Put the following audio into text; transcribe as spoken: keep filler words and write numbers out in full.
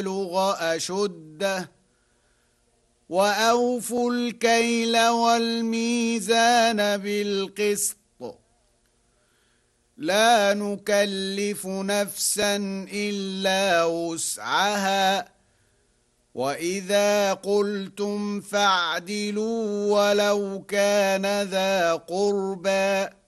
يبلغ أشده وأوفوا الكيل والميزان بالقسط لا نكلف نفسا إلا وسعها وإذا قلتم فاعدلوا ولو كان ذا قربى